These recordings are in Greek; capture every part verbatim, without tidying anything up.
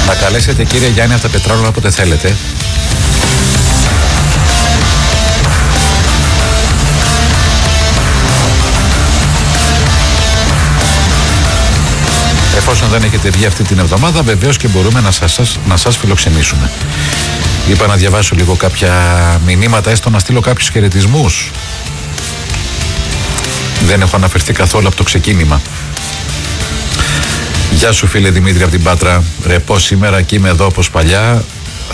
Να καλέσετε κύριε Γιάννη από τα Πετράλωνα όποτε θέλετε. Εφόσον δεν έχετε βγει αυτή την εβδομάδα, βεβαίως και μπορούμε να σας, να σας φιλοξενήσουμε. Είπα να διαβάσω λίγο κάποια μηνύματα, έστω να στείλω κάποιους χαιρετισμούς. Δεν έχω αναφερθεί καθόλου από το ξεκίνημα. Γεια σου φίλε Δημήτρη από την Πάτρα. Ρεπό σήμερα και είμαι εδώ όπως παλιά.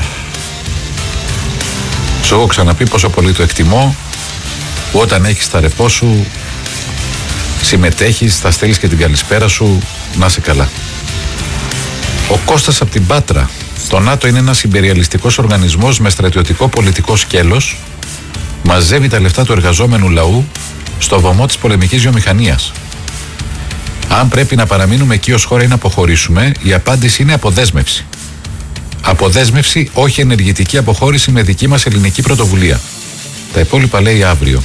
Σου έχω ξαναπεί πόσο πολύ το εκτιμώ. Όταν έχεις τα ρεπό σου, συμμετέχεις, θα στέλνεις και την καλησπέρα σου. Να είσαι καλά. Ο Κώστας από την Πάτρα. Το ΝΑΤΟ είναι ένας ιμπεριαλιστικός οργανισμός με στρατιωτικό πολιτικό σκέλος. Μαζεύει τα λεφτά του εργαζόμενου λαού στο βωμό της πολεμικής βιομηχανίας. Αν πρέπει να παραμείνουμε εκεί ως χώρα ή να αποχωρήσουμε, η απάντηση είναι αποδέσμευση. Αποδέσμευση, όχι ενεργητική αποχώρηση με δική μας ελληνική πρωτοβουλία. Τα υπόλοιπα λέει αύριο.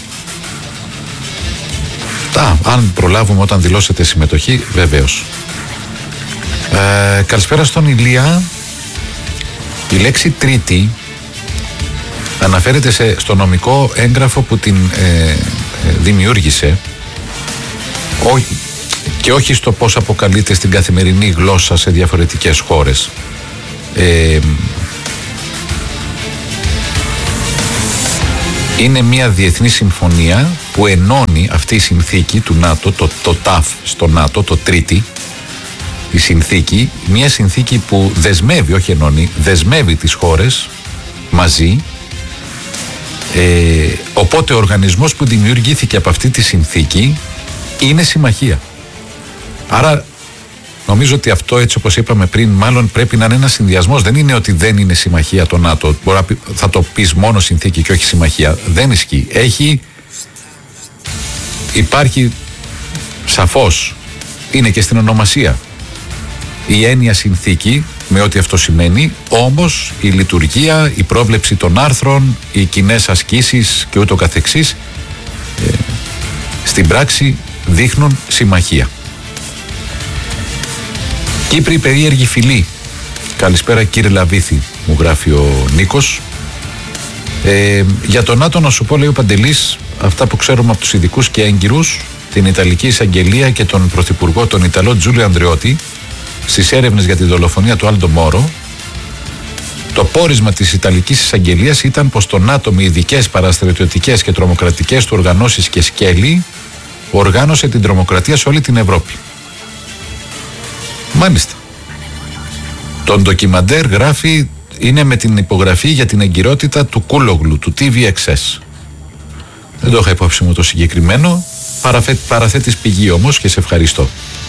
Α, αν προλάβουμε όταν δηλώσετε συμμετοχή, βεβαίως. Ε, καλησπέρα στον Ηλία. Η λέξη τρίτη αναφέρεται σε, στο νομικό έγγραφο που την ε, ε, δημιούργησε ό, και όχι στο πώς αποκαλείται στην καθημερινή γλώσσα σε διαφορετικές χώρες. Ε, είναι μια διεθνή συμφωνία που ενώνει αυτή η συνθήκη του ΝΑΤΟ, το, το ΤΑΦ στο ΝΑΤΟ, το τρίτη, η συνθήκη, μια συνθήκη που δεσμεύει, όχι ενώνει, δεσμεύει τις χώρες μαζί. Ε, οπότε ο οργανισμός που δημιουργήθηκε από αυτή τη συνθήκη είναι συμμαχία. Άρα νομίζω ότι αυτό, έτσι όπως είπαμε πριν, μάλλον πρέπει να είναι ένας συνδυασμός. Δεν είναι ότι δεν είναι συμμαχία το ΝΑΤΟ. Μπορεί, θα το πεις μόνο συνθήκη και όχι συμμαχία. Δεν ισχύει. Έχει, υπάρχει σαφώς, είναι και στην ονομασία η έννοια συνθήκη με ό,τι αυτό σημαίνει, όμως η λειτουργία, η πρόβλεψη των άρθρων, οι κοινές ασκήσεις και ούτω καθεξής ε, στην πράξη δείχνουν συμμαχία. Κύπροι περίεργοι φιλοί. Καλησπέρα κύριε Λαβίθη, μου γράφει ο Νίκος. Ε, για τον ΝΑΤΟ να σου πω, λέει ο Παντελής, αυτά που ξέρουμε από τους ειδικούς και έγκυρους, την Ιταλική Εισαγγελία και τον Πρωθυπουργό, τον Ιταλό Τζούλιο Ανδρεώτη, στις έρευνες για τη δολοφονία του Άλντο Μόρο. Το πόρισμα της Ιταλικής Εισαγγελίας ήταν πως το ΝΑΤΟ με ειδικές παραστρατιωτικές και τρομοκρατικές του οργανώσεις και σκέλη οργάνωσε την τρομοκρατία σε όλη την Ευρώπη. Μάλιστα. Το ντοκιμαντέρ γράφει είναι με την υπογραφή για την εγκυρότητα του Κούλογλου, του τι βι εξ ες. Δεν το είχα υπόψη μου το συγκεκριμένο. Παραθέτεις πηγή όμως και σε ευχαριστώ.